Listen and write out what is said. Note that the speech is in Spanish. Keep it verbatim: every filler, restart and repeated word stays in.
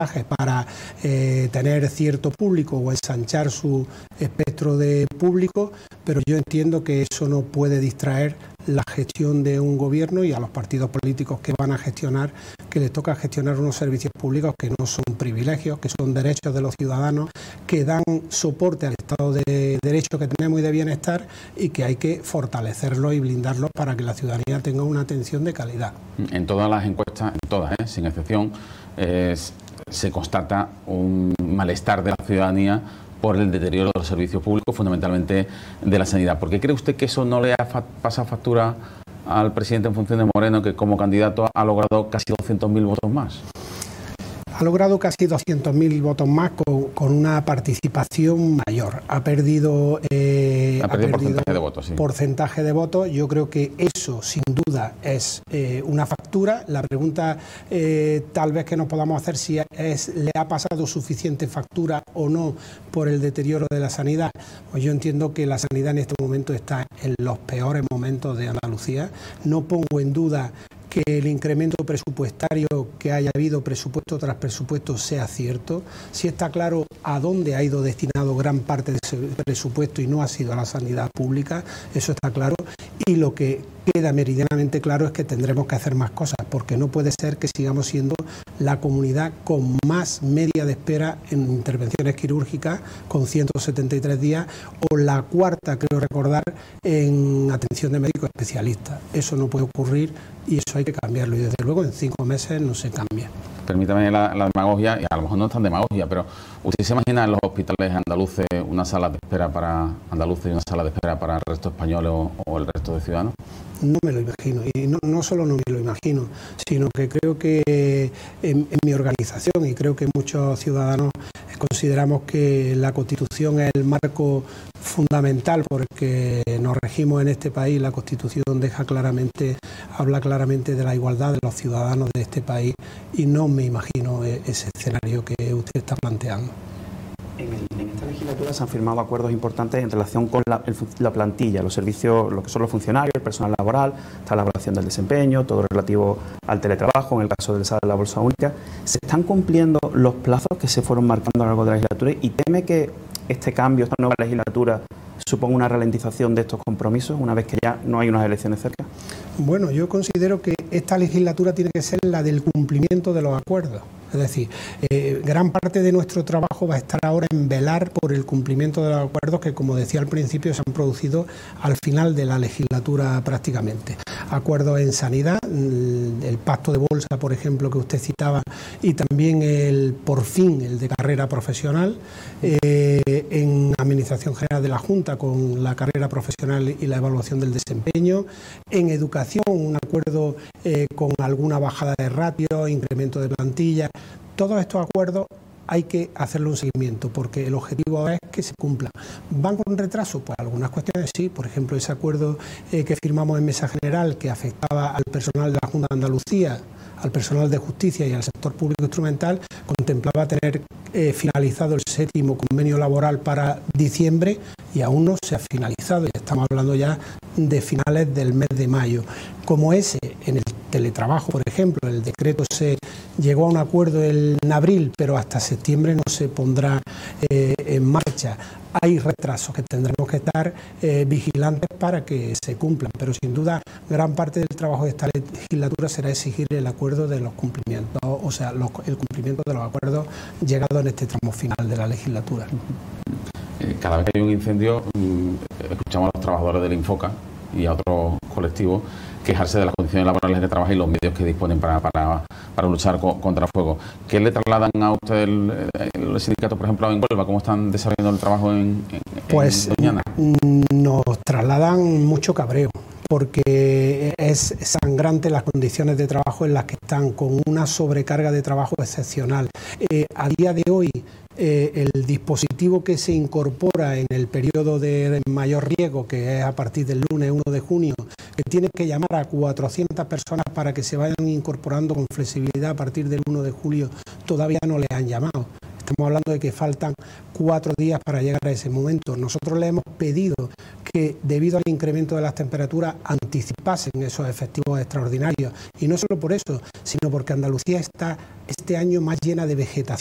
mensajes para eh, tener cierto público o ensanchar su espectro de público, pero yo entiendo que eso no puede distraer la gestión de un gobierno y a los partidos políticos que van a gestionar, que les toca gestionar unos servicios públicos que no son privilegios, que son derechos de los ciudadanos, que dan soporte al Estado de Derecho que tenemos y de bienestar, y que hay que fortalecerlos y blindarlos para que la ciudadanía tenga una atención de calidad. En todas las encuestas, en todas, ¿eh? sin excepción, eh, se constata un malestar de la ciudadanía por el deterioro de los servicios públicos, fundamentalmente de la sanidad. ¿Por qué cree usted que eso no le ha fa pasado factura al presidente en función de Moreno, que como candidato ha logrado casi doscientos mil votos más? Ha logrado casi doscientos mil votos más con, con una participación mayor. Ha perdido, eh, ha perdido, ha perdido porcentaje de votos. Sí. Porcentaje de votos. Yo creo que eso, sin duda, es eh, una factura. La pregunta eh, tal vez que nos podamos hacer si es, le ha pasado suficiente factura o no por el deterioro de la sanidad. Pues yo entiendo que la sanidad en este momento está en los peores momentos de Andalucía. No pongo en duda que el incremento presupuestario que haya habido, presupuesto tras presupuesto, sea cierto. Si está claro a dónde ha ido destinado gran parte de ese presupuesto y no ha sido a la sanidad pública, eso está claro. Y lo que queda meridianamente claro es que tendremos que hacer más cosas, porque no puede ser que sigamos siendo la comunidad con más media de espera en intervenciones quirúrgicas, con ciento setenta y tres días, o la cuarta, creo recordar, en atención de médicos especialistas. Eso no puede ocurrir y eso hay que cambiarlo, y desde luego en cinco meses no se cambia. Permítame la, la demagogia, y a lo mejor no es tan demagogia, pero ¿usted se imagina en los hospitales andaluces una sala de espera para andaluces y una sala de espera para el resto español o, o el resto de ciudadanos? No me lo imagino, y no, no solo no me lo imagino, sino que creo que en, en mi organización, y creo que muchos ciudadanos consideramos que la Constitución es el marco fundamental por el que nos regimos en este país. La Constitución deja claramente, habla claramente de la igualdad de los ciudadanos de este país, y no me imagino ese escenario que usted está planteando. En, el, en esta legislatura se han firmado acuerdos importantes en relación con la, el, la plantilla, los servicios, lo que son los funcionarios, el personal laboral, está la evaluación del desempeño, todo relativo al teletrabajo, en el caso del S A de la bolsa única. ¿Se están cumpliendo los plazos que se fueron marcando a lo largo de la legislatura? ¿Y teme que este cambio, esta nueva legislatura, suponga una ralentización de estos compromisos una vez que ya no hay unas elecciones cerca? Bueno, yo considero que esta legislatura tiene que ser la del cumplimiento de los acuerdos. Es decir, eh, gran parte de nuestro trabajo va a estar ahora en velar por el cumplimiento de los acuerdos que, como decía al principio, se han producido al final de la legislatura prácticamente. Acuerdos en sanidad, el pacto de bolsa, por ejemplo, que usted citaba, y también el, por fin, el de carrera profesional, eh, en Administración General de la Junta con la carrera profesional y la evaluación del desempeño, en educación, un acuerdo eh, con alguna bajada de ratio, incremento de plantilla. Todos estos acuerdos hay que hacerle un seguimiento, porque el objetivo es que se cumplan. ¿Van con retraso? Pues algunas cuestiones sí. Por ejemplo, ese acuerdo eh, que firmamos en Mesa General, que afectaba al personal de la Junta de Andalucía, al personal de justicia y al sector público instrumental, contemplaba tener eh, finalizado el séptimo convenio laboral para diciembre, y aún no se ha finalizado. Estamos hablando ya de finales del mes de mayo. Como ese, en el teletrabajo, por ejemplo, el decreto se llegó a un acuerdo en abril, pero hasta septiembre no se pondrá eh, en marcha. Hay retrasos que tendremos que estar eh, vigilantes para que se cumplan, pero sin duda gran parte del trabajo de esta legislatura será exigir el acuerdo de los cumplimientos, o sea, los, el cumplimiento de los acuerdos llegados en este tramo final de la legislatura. Cada vez que hay un incendio, escuchamos a los trabajadores del Infoca y a otros colectivos quejarse de las condiciones laborales de trabajo y los medios que disponen para, para, para luchar co, contra el fuego. ¿Qué le trasladan a usted el, el, el sindicato, por ejemplo, en Huelva? ¿Cómo están desarrollando el trabajo en, en, pues, en Doñana? Nos trasladan mucho cabreo, porque es sangrante las condiciones de trabajo en las que están, con una sobrecarga de trabajo excepcional. Eh, a día de hoy, eh, el dispositivo que se incorpora en el periodo de mayor riesgo, que es a partir del lunes uno de junio, que tiene que llamar a cuatrocientas personas para que se vayan incorporando con flexibilidad a partir del uno de julio, todavía no le han llamado. Estamos hablando de que faltan cuatro días para llegar a ese momento. Nosotros le hemos pedido que, debido al incremento de las temperaturas, anticipasen esos efectivos extraordinarios. Y no solo por eso, sino porque Andalucía está este año más llena de vegetación